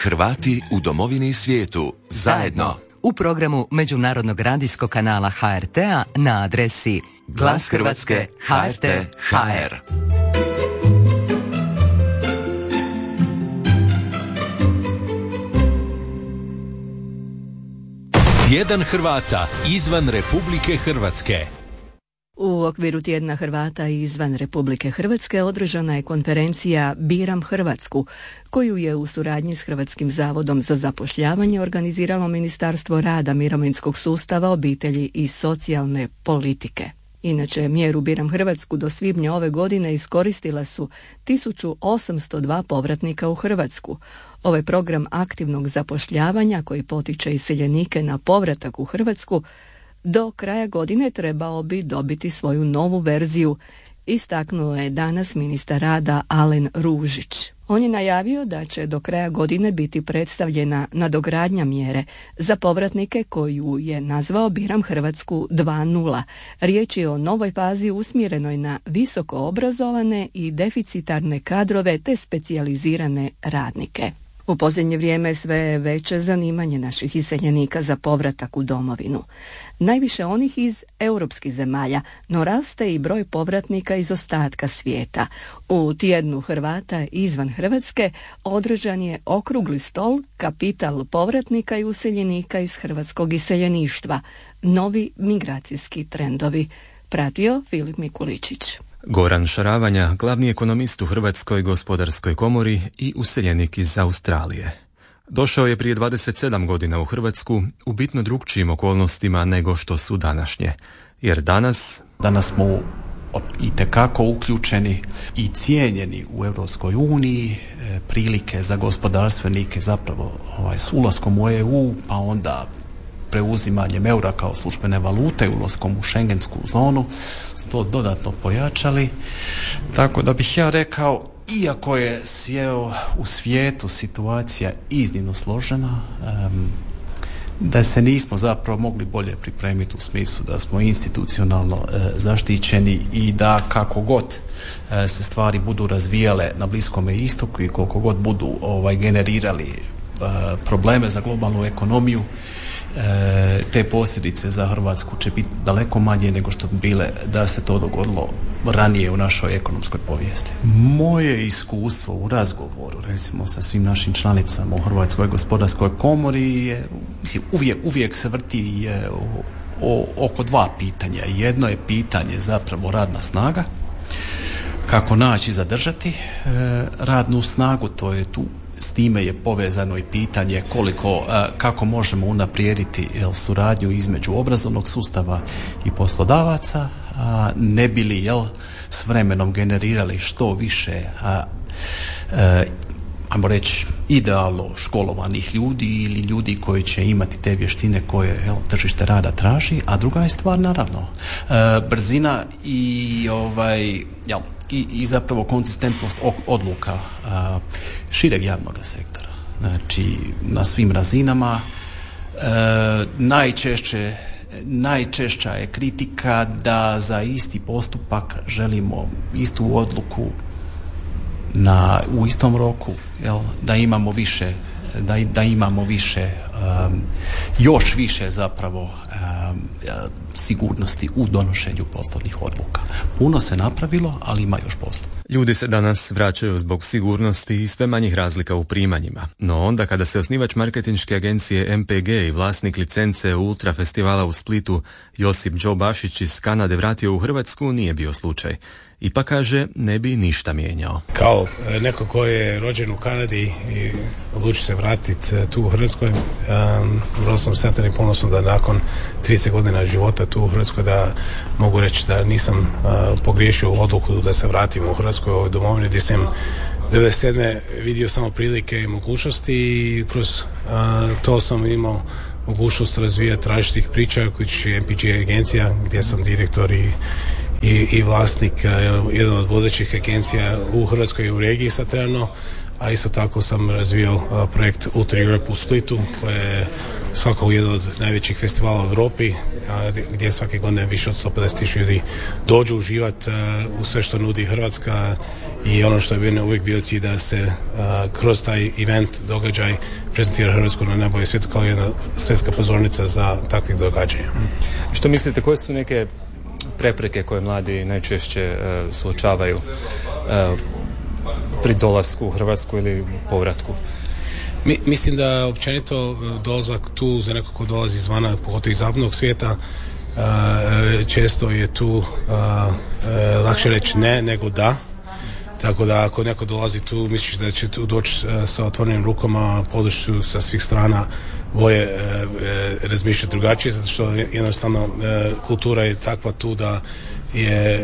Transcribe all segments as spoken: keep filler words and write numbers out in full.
Hrvati u domovini i svijetu zajedno. U programu Međunarodnog radijskog kanala H R T-a na adresi glas Hrvatske H R T H R. Tjedan Hrvata izvan Republike Hrvatske. U okviru Tjedna Hrvata izvan Republike Hrvatske održana je konferencija Biram Hrvatsku, koju je u suradnji s Hrvatskim zavodom za zapošljavanje organiziralo Ministarstvo rada, mirovinskog sustava, obitelji i socijalne politike. Inače, mjeru Biram Hrvatsku do svibnja ove godine iskoristila su tisuću osamsto dva povratnika u Hrvatsku. Ovaj program aktivnog zapošljavanja koji potiče iseljenike na povratak u Hrvatsku do kraja godine trebao bi dobiti svoju novu verziju, istaknuo je danas ministar rada Alen Ružić. On je najavio da će do kraja godine biti predstavljena nadogradnja mjere za povratnike koju je nazvao Biram Hrvatsku dva nula. Riječ je o novoj fazi usmjerenoj na visoko obrazovane i deficitarne kadrove te specijalizirane radnike. U posljednje vrijeme sve je veće zanimanje naših iseljenika za povratak u domovinu. Najviše onih iz europskih zemalja, no raste i broj povratnika iz ostatka svijeta. U Tjednu Hrvata izvan Hrvatske održan je okrugli stol Kapital povratnika i useljenika iz hrvatskog iseljeništva. Novi migracijski trendovi. Pratio Filip Mikuličić. Goran Šaravanja, glavni ekonomist u Hrvatskoj gospodarskoj komori i useljenik iz Australije. Došao je prije dvadeset sedam godina u Hrvatsku u bitno drukčijim okolnostima nego što su današnje. Jer danas... Danas smo itekako uključeni i cijenjeni u Europskoj uniji, prilike za gospodarstvenike zapravo ovaj, s ulaskom u E U, pa onda preuzimanjem eura kao službene valute, ulaskom u šengensku zonu, su to dodatno pojačali. Tako da bih ja rekao, iako je sveo u svijetu situacija iznimno složena, um, da se nismo zapravo mogli bolje pripremiti u smislu da smo institucionalno uh, zaštićeni i da kako god uh, se stvari budu razvijale na Bliskome istoku i koliko god budu ovaj, generirali uh, probleme za globalnu ekonomiju, E, te posljedice za Hrvatsku će biti daleko manje nego što bi bile da se to dogodilo ranije u našoj ekonomskoj povijesti. Moje iskustvo u razgovoru recimo sa svim našim članicama u Hrvatskoj gospodarskoj komori je, mislim, uvijek, uvijek se vrti je, o, o, oko dva pitanja. Jedno je pitanje zapravo radna snaga, kako naći i zadržati e, radnu snagu, to je tu. S time je povezano i pitanje koliko, kako možemo unaprijediti jel, suradnju između obrazovnog sustava i poslodavaca, a ne bili jel, s vremenom generirali što više a, a, ajmo reći idealno školovanih ljudi ili ljudi koji će imati te vještine koje jel, tržište rada traži, a druga je stvar naravno a, brzina i ovaj jel, I, i zapravo konzistentnost odluka a, šireg javnog sektora. Znači, na svim razinama a, najčešće, najčešća je kritika da za isti postupak želimo istu odluku na, u istom roku, jel, da imamo više da, da imamo više um, još više zapravo um, sigurnosti u donošenju poslovnih odluka. Puno se napravilo, ali ima još posla. Ljudi se danas vraćaju zbog sigurnosti i sve manjih razlika u primanjima. No onda kada se osnivač marketinške agencije M P G i vlasnik licence Ultra festivala u Splitu Josip Đobašić iz Kanade vratio u Hrvatsku, nije bio slučaj. Ipak kaže, ne bi ništa mijenjao. Kao neko ko je rođen u Kanadi i odluči se vratiti tu u Hrvatskoj, um, vrlo sam sretan i ponosan da nakon trideset godina života tu u Hrvatskoj da mogu reći da nisam uh, pogriješio odluku da se vratim u Hrvatskoj, ovoj domovini gdje sam devedeset sedme vidio samo prilike i mogućnosti i kroz uh, to sam imao mogućnost razvijati različitih priča koji je M P G agencija gdje sam direktor i I, i vlasnik, uh, jedan od vodećih agencija u Hrvatskoj i u regiji sad trenutno, a isto tako sam razvio a, projekt Ultra Europe u Splitu, koje je svakako jedan od najvećih festivala u Europi, a, gdje svake godine više od sto pedeset tisuća ljudi dođu uživati u sve što nudi Hrvatska, i ono što je bio uvijek bio cilj da se a, kroz taj event, događaj, prezentira Hrvatsku na najbolje svijetu kao jedna svjetska pozornica za takvih događanja. Što mislite, koje su neke prepreke koje mladi najčešće uh, suočavaju uh, pri dolasku u Hrvatsku ili povratku? Mi, mislim da općenito dolazak tu za neko ko dolazi izvana, pogotovo iz zapadnog svijeta, uh, često je tu uh, uh, lakše reći ne nego da. Tako da ako neko dolazi tu, misliš da će tu doći uh, sa otvorenim rukama, podršku sa svih strana, boje uh, uh, razmišljati drugačije, zato što jednostavno uh, kultura je takva tu da je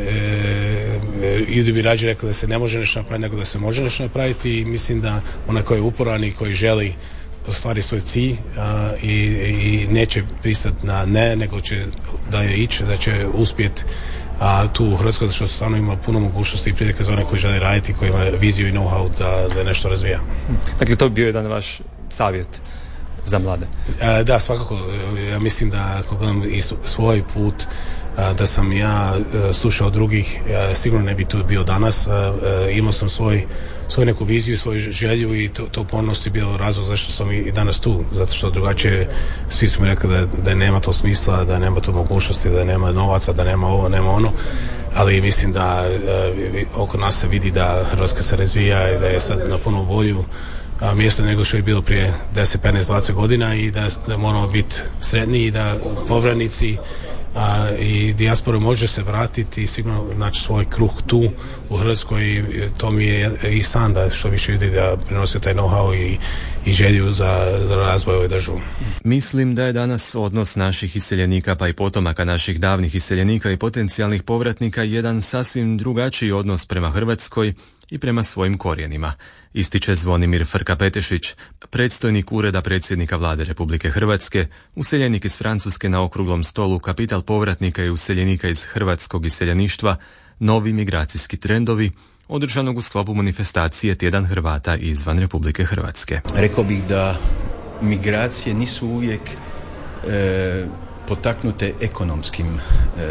uh, ljudi bi rađe rekli da se ne može nešto napraviti nego da se može nešto napraviti, i mislim da onaj koji je uporan i koji želi ostvari svoj cilj uh, i, i neće pristati na ne, nego će da je ići, da će uspjeti a tu u Hrvatskoj, zato što stvarno ima puno mogućnosti i prilike za one koji žele raditi, koji ima viziju i know-how da, da nešto razvija. Dakle, to bi bio jedan vaš savjet za mlade? A, da, svakako. Ja mislim da ako gledam i svoj put, a, da sam ja a, slušao drugih, a, sigurno ne bi tu bio danas. A, a, imao sam svoj, svoju neku viziju, svoju želju, i to, to ponos je bio razlog zašto sam i danas tu. Zato što drugačije svi su mi rekli da, da nema to smisla, da nema to mogućnosti, da nema novaca, da nema ovo, nema ono. Ali mislim da a, oko nas se vidi da Hrvatska se razvija i da je sad na puno bolju a, mjesto nego što je bilo prije deset, petnaest, dvadeset godina, i da, da moramo biti sretniji, i da povratnici a, i dijaspora može se vratiti i sigurno naći svoj kruh tu u Hrvatskoj, i to mi je i san da što više ljudi da prenose taj know-how i, i želju za, za razvoj ove države. Mislim da je danas odnos naših iseljenika pa i potomaka naših davnih iseljenika i potencijalnih povratnika jedan sasvim drugačiji odnos prema Hrvatskoj i prema svojim korijenima, ističe Zvonimir Frka-Petešić, predstojnik Ureda predsjednika Vlade Republike Hrvatske, useljenik iz Francuske na okruglom stolu Kapital povratnika i useljenika iz hrvatskog iseljeništva, novi migracijski trendovi, održanog u sklopu manifestacije Tjedan Hrvata izvan Republike Hrvatske. Rekao bih da migracije nisu uvijek e, potaknute ekonomskim e,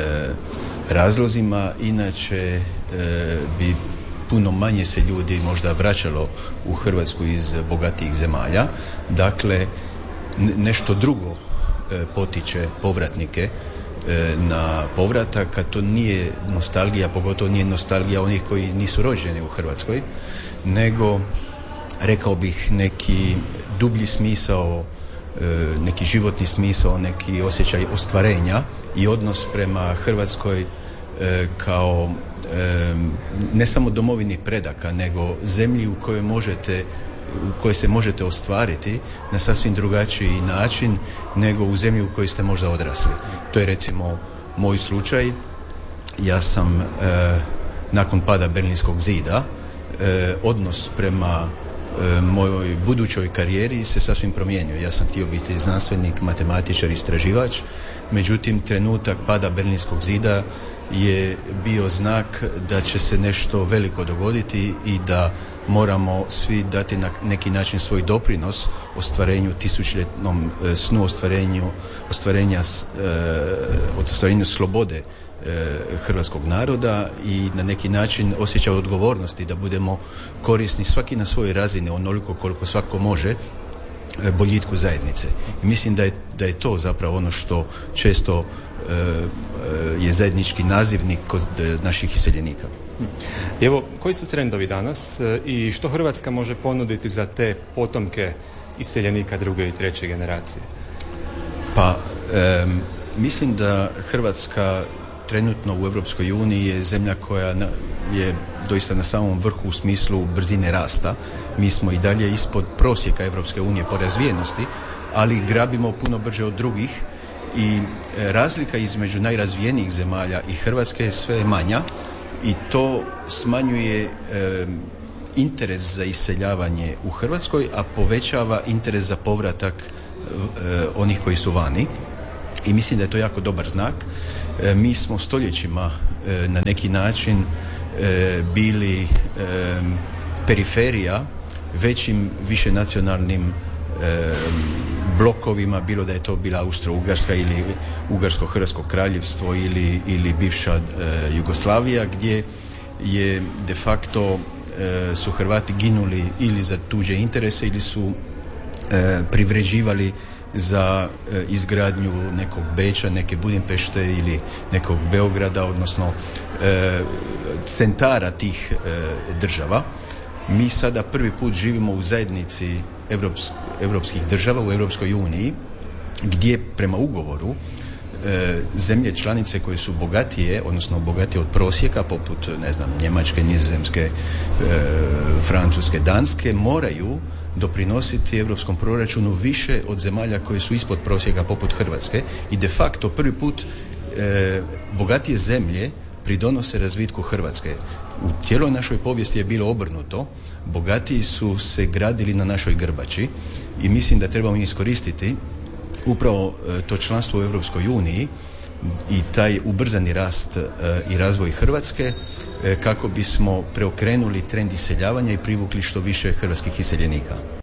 razlozima, inače e, bi puno manje se ljudi možda vraćalo u Hrvatsku iz bogatijih zemalja. Dakle, nešto drugo e, potiče povratnike e, na povratak, a to nije nostalgija, pogotovo nije nostalgija onih koji nisu rođeni u Hrvatskoj, nego, rekao bih, neki dublji smisao, e, neki životni smisao, neki osjećaj ostvarenja i odnos prema Hrvatskoj e, kao ne samo domovini predaka, nego zemlji u kojoj možete, u kojoj se možete ostvariti na sasvim drugačiji način nego u zemlji u kojoj ste možda odrasli. To je recimo moj slučaj. Ja sam eh, nakon pada Berlinskog zida eh, odnos prema eh, mojoj budućoj karijeri se sasvim promijenio. Ja sam htio biti znanstvenik, matematičar, istraživač, međutim trenutak pada Berlinskog zida je bio znak da će se nešto veliko dogoditi i da moramo svi dati na neki način svoj doprinos ostvarenju tisućljetnom snu, ostvarenju ostvarenja ostvarenju slobode hrvatskog naroda, i na neki način osjećaj odgovornosti da budemo korisni svaki na svojoj razini, onoliko koliko svako može, boljitku zajednice. I mislim da je, da je to zapravo ono što često je zajednički nazivnik kod naših iseljenika. Evo, koji su trendovi danas i što Hrvatska može ponuditi za te potomke iseljenika druge i treće generacije? Pa, e, mislim da Hrvatska trenutno u Europskoj uniji je zemlja koja na, je doista na samom vrhu u smislu brzine rasta. Mi smo i dalje ispod prosjeka Europske unije po razvijenosti, ali grabimo puno brže od drugih, i razlika između najrazvijenijih zemalja i Hrvatske je sve manja, i to smanjuje e, interes za iseljavanje u Hrvatskoj, a povećava interes za povratak e, onih koji su vani, i mislim da je to jako dobar znak. E, mi smo stoljećima e, na neki način e, bili e, periferija većim višenacionalnim e, blokovima, bilo da je to bila Austro-Ugarska ili Ugarsko-Hrvatsko kraljevstvo ili, ili bivša e, Jugoslavija, gdje je de facto e, su Hrvati ginuli ili za tuđe interese ili su e, privređivali za e, izgradnju nekog Beča, neke Budimpešte ili nekog Beograda, odnosno e, centara tih e, država. Mi sada prvi put živimo u zajednici evropsk, evropskih država, u Europskoj uniji, gdje prema ugovoru e, zemlje članice koje su bogatije, odnosno bogatije od prosjeka, poput, ne znam, Njemačke, Nizozemske, e, Francuske, Danske, moraju doprinositi europskom proračunu više od zemalja koje su ispod prosjeka, poput Hrvatske, i de facto prvi put e, bogatije zemlje pridonose razvitku Hrvatske. U cijeloj našoj povijesti je bilo obrnuto. Bogatiji su se gradili na našoj grbači i mislim da trebamo iskoristiti upravo e, to članstvo u Europskoj uniji i taj ubrzani rast e, i razvoj Hrvatske e, kako bismo preokrenuli trend iseljavanja i privukli što više hrvatskih iseljenika.